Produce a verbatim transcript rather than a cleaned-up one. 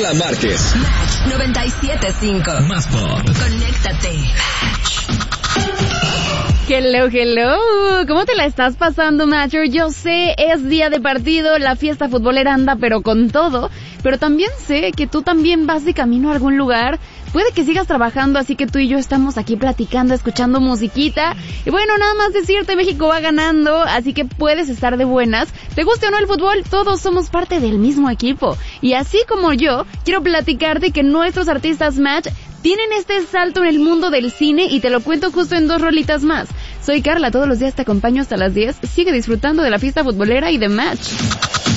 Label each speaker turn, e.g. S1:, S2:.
S1: Carla Márquez.
S2: Match noventa y siete punto cinco.
S1: Más pop.
S2: Conéctate.
S3: Hello, hello. ¿Cómo te la estás pasando, Matcher? Yo sé, es día de partido, la fiesta futbolera anda pero con todo, pero también sé que tú también vas de camino a algún lugar. Puede que sigas trabajando, así que tú y yo estamos aquí platicando, escuchando musiquita. Y bueno, nada más decirte, México va ganando, así que puedes estar de buenas. Te guste o no el fútbol, todos somos parte del mismo equipo. Y así como yo, quiero platicarte que nuestros artistas Match tienen este salto en el mundo del cine y te lo cuento justo en dos rolitas más. Soy Carla, todos los días te acompaño hasta las diez. Sigue disfrutando de la fiesta futbolera y de Match.